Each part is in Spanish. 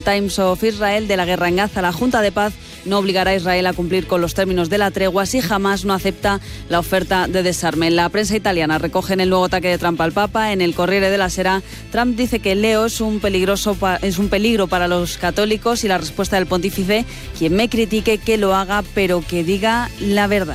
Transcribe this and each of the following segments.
Times of Israel de la guerra en Gaza. La Junta de Paz no obligará a Israel a cumplir con los términos de la tregua si Hamás no acepta la oferta de desarme. La prensa italiana recoge en el nuevo ataque de Trump al Papa. En el Corriere della Sera, Trump dice que Leo es un peligro para los católicos, y la respuesta del pontífice: quien me critique que lo haga, pero que diga la verdad.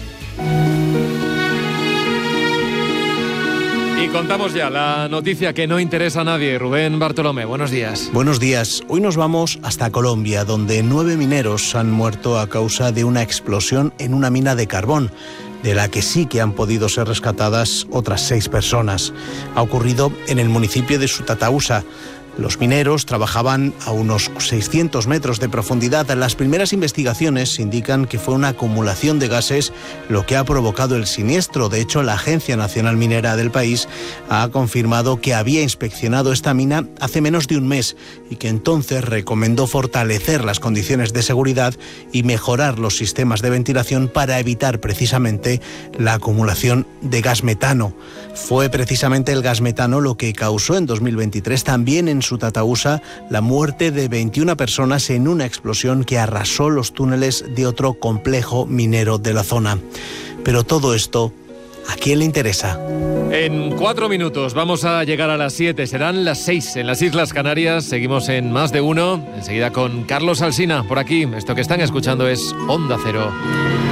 Y contamos ya la noticia que no interesa a nadie. Rubén Bartolomé, buenos días. Buenos días. Hoy nos vamos hasta Colombia, donde 9 mineros han muerto a causa de una explosión en una mina de carbón, de la que sí que han podido ser rescatadas otras 6 personas. Ha ocurrido en el municipio de Sutatausa. Los mineros trabajaban a unos 600 metros de profundidad. Las primeras investigaciones indican que fue una acumulación de gases lo que ha provocado el siniestro. De hecho, la Agencia Nacional Minera del país ha confirmado que había inspeccionado esta mina hace menos de un mes y que entonces recomendó fortalecer las condiciones de seguridad y mejorar los sistemas de ventilación para evitar precisamente la acumulación de gas metano. Fue precisamente el gas metano lo que causó en 2023 también en Sutatausa la muerte de 21 personas en una explosión que arrasó los túneles de otro complejo minero de la zona. Pero todo esto, ¿a quién le interesa? En 4 minutos vamos a llegar a las 7, serán las 6 en las Islas Canarias. Seguimos en Más de Uno, enseguida con Carlos Alsina por aquí. Esto que están escuchando es Onda Cero.